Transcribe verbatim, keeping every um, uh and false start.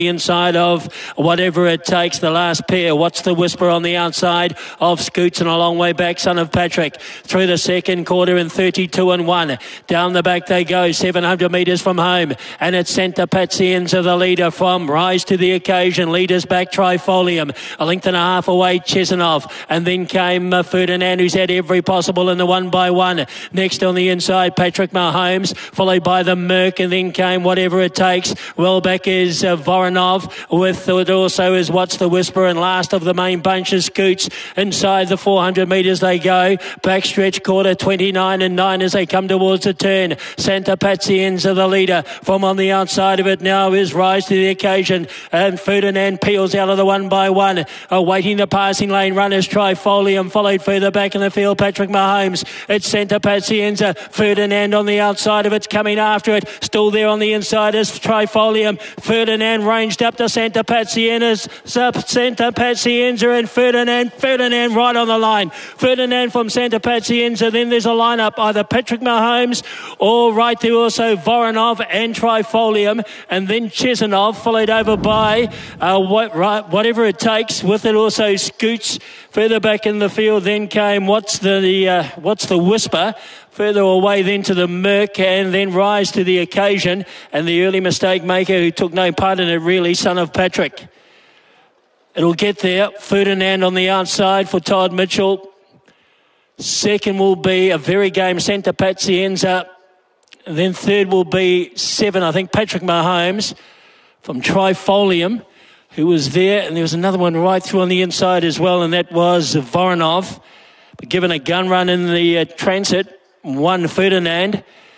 inside of Whatever It Takes, the last pair. What's the Whisper on the outside of Scoots, and a long way back, Son of Patrick through the second quarter in thirty-two and one. Down the back they go, seven hundred metres from home, and it's sent to Patsy into the leader from Rise to the Occasion. Leaders back, Trifolium, a length and a half away, Chesanov, and then came uh, Ferdinand, who's had every possible in the one by one. Next on the inside, Patrick Mahomes, followed by the Merc, and then came Whatever It Takes. Well back is uh, Voronov, with it also is What's the Whisper, and last of the main bunch is Scoots. Inside the four hundred metres they go, backstretch quarter twenty-nine and nine as they come towards the turn. Santa Patsy into the leader. From on the outside of it now is Rise to the Occasion, and Ferdinand peels out of the one by one. Awaiting the passing lane runners, Trifolium, followed further back in the field, Patrick Mahomes. It's Santa Pacienza, Ferdinand on the outside of it's coming after it. Still there on the inside is Trifolium. Ferdinand ranged up to Santa Pacienza, Santa Pacienza and Ferdinand. Ferdinand right on the line. Ferdinand from Santa Pacienza. Then there's a lineup, either Patrick Mahomes or right there also Voronov and Trifolium, and then Chesanov, followed over by uh, what, right, Whatever It Takes, with it also Scoots. Further back in the field then came What's the uh, What's the Whisper. Further away then to the Merc, and then Rise to the Occasion, and the early mistake maker who took no part in it really, Son of Patrick. It'll get there. Ferdinand on the outside for Todd Mitchell. Second will be a very game Santa Pacienza. And then third will be seven, I think, Patrick Mahomes from Trifolium, who was there. And there was another one right through on the inside as well, and that was Voronov. But given a gun run in the uh, transit, one Ferdinand.